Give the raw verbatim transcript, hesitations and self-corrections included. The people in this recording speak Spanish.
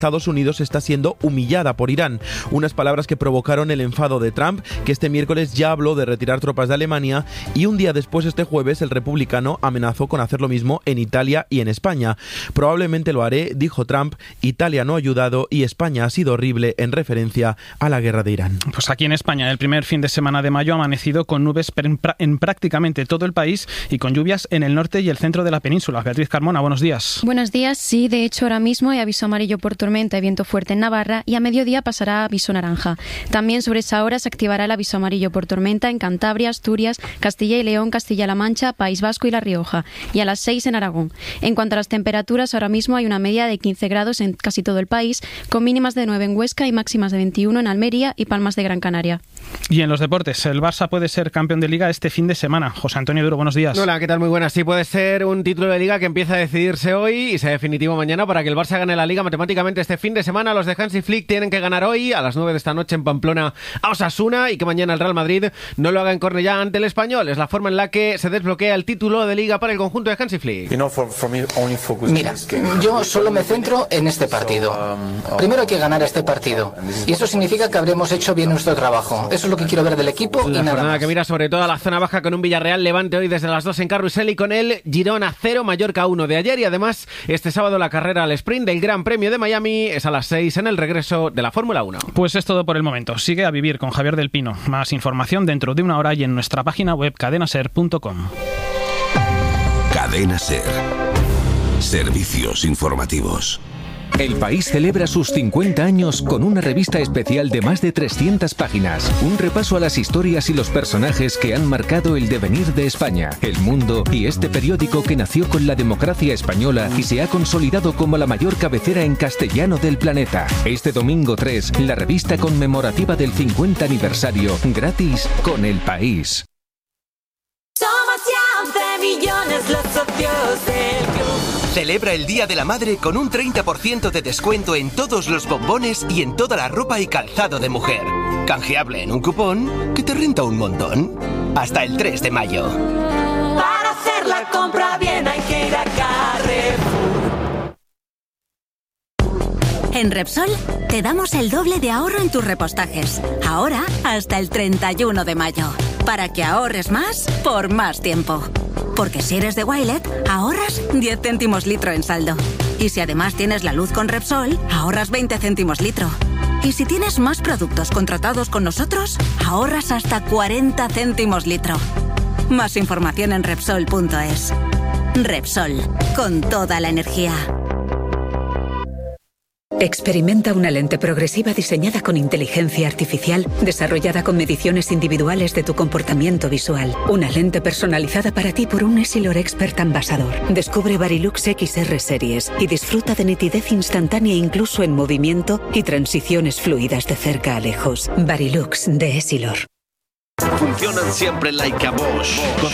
Estados Unidos está siendo humillada por Irán. Unas palabras que provocaron el enfado de Trump, que este miércoles ya habló de retirar tropas de Alemania, y un día después, este jueves, el republicano amenazó con hacer lo mismo en Italia y en España. Probablemente lo haré, dijo Trump. Italia no ha ayudado y España ha sido horrible, en referencia a la guerra de Irán. Pues aquí en España, el primer fin de semana de mayo ha amanecido con nubes en, en prácticamente todo el país y con lluvias en el norte y el centro de la península. Beatriz Carmona, buenos días. Buenos días. Sí, de hecho ahora mismo hay aviso amarillo por tormenta y viento fuerte en Navarra, y a mediodía pasará a aviso naranja. También sobre esa hora se activará el aviso amarillo por tormenta en Cantabria, Asturias, Castilla y León, Castilla-La Mancha, País Vasco y La Rioja, y a las seis en Aragón. En cuanto a las temperaturas, ahora mismo hay una media de quince grados en casi todo el país, con mínimas de nueve en Huesca y máximas de veintiuno en Almería y Palmas de Gran Canaria. Y en los deportes, el Barça puede ser campeón de Liga este fin de semana. José Antonio Duro, buenos días. Hola, ¿qué tal? Muy buenas. Sí, puede ser un título de Liga que empieza a decidirse hoy y sea definitivo mañana para que el Barça gane la Liga matemáticamente este fin de semana. Los de Hansi Flick tienen que ganar hoy a las nueve de esta noche en Pamplona a Osasuna, y que mañana el Real Madrid no lo haga en Cornellá ante el Español. Es la forma en la que se desbloquea el título de Liga para el conjunto de Hansi Flick. Mira, yo solo me centro en este partido. Primero hay que ganar este partido, y eso significa que habremos hecho bien nuestro trabajo. Eso es lo que quiero ver del equipo y la nada jornada más. Que mira sobre todo a la zona baja, con un Villarreal Levante hoy desde las dos en Carrusel, y con el Girona cero, Mallorca uno de ayer. Y además este sábado la carrera al sprint del Gran Premio de Miami es a las seis en el regreso de la Fórmula uno. Pues es todo por el momento. Sigue a vivir con Javier del Pino. Más información dentro de una hora y en nuestra página web cadena ser punto com. Cadena Ser. Servicios informativos. El País celebra sus cincuenta años con una revista especial de más de trescientas páginas. Un repaso a las historias y los personajes que han marcado el devenir de España, el mundo y este periódico que nació con la democracia española y se ha consolidado como la mayor cabecera en castellano del planeta. Este domingo tres, la revista conmemorativa del cincuenta aniversario, gratis con El País. Somos ya once millones los socios del club. Celebra el Día de la Madre con un treinta por ciento de descuento en todos los bombones y en toda la ropa y calzado de mujer. Canjeable en un cupón que te renta un montón. Hasta el tres de mayo. Para hacer la compra bien hay que ir a Carrefour. En Repsol te damos el doble de ahorro en tus repostajes. Ahora hasta el treinta y uno de mayo. Para que ahorres más por más tiempo. Porque si eres de Wilet, ahorras diez céntimos litro en saldo. Y si además tienes la luz con Repsol, ahorras veinte céntimos litro. Y si tienes más productos contratados con nosotros, ahorras hasta cuarenta céntimos litro. Más información en Repsol punto es. Repsol, con toda la energía. Experimenta una lente progresiva diseñada con inteligencia artificial, desarrollada con mediciones individuales de tu comportamiento visual. Una lente personalizada para ti por un Essilor Expert Ambassador. Descubre Varilux X R Series y disfruta de nitidez instantánea incluso en movimiento y transiciones fluidas de cerca a lejos. Varilux de Essilor. Funcionan siempre like a Bosch.